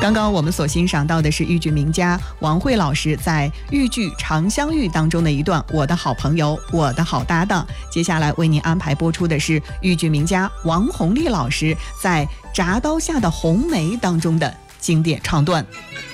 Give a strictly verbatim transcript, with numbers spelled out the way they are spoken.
刚刚我们所欣赏到的是豫剧名家王慧老师在豫剧《长相遇》当中的一段《我的好朋友，我的好搭档》。接下来为您安排播出的是豫剧名家王弘立老师在《铡刀下的红梅》当中的经典唱段。